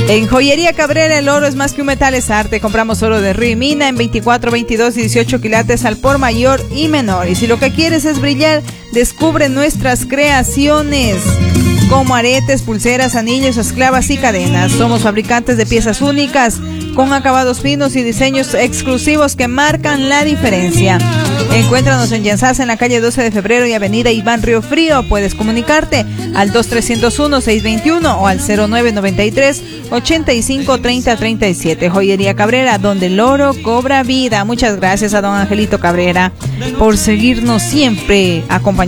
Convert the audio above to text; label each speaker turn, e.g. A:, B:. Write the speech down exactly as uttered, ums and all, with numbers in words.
A: En Joyería Cabrera, el oro es más que un metal, es arte. Compramos oro de río y mina en veinticuatro, veintidós y dieciocho quilates al por mayor y menor. Y si lo que quieres es brillar, descubre nuestras creaciones como aretes, pulseras, anillos, esclavas y cadenas. Somos fabricantes de piezas únicas con acabados finos y diseños exclusivos que marcan la diferencia. Encuéntranos en Yansás, en la calle doce de febrero y avenida Iván Río Frío. Puedes comunicarte al dos tres cero uno, seis dos uno o al cero nueve nueve tres, ochenta y cinco, treinta, treinta y siete. Joyería Cabrera, donde el oro cobra vida. Muchas gracias a don Angelito Cabrera por seguirnos siempre acompañando.